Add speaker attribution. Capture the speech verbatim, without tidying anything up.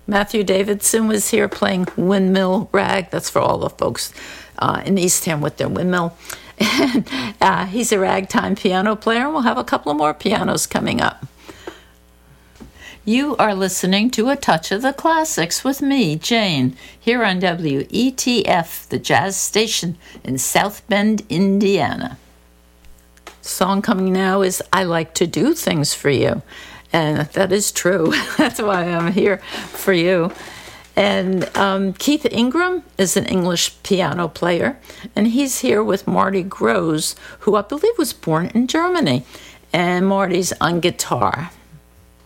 Speaker 1: Matthew Davidson was here playing Windmill Rag. That's for all the folks uh, in Eastham with their windmill. And uh, he's a ragtime piano player, and we'll have a couple of more pianos coming up. You are listening to A Touch of the Classics with me, Jane, here on W E T F, the jazz station in South Bend, Indiana. The song coming now is I Like to Do Things for You. And that is true. That's why I'm here for you. And um, Keith Ingram is an English piano player, and he's here with Marty Gross, who I believe was born in Germany. And Marty's on guitar.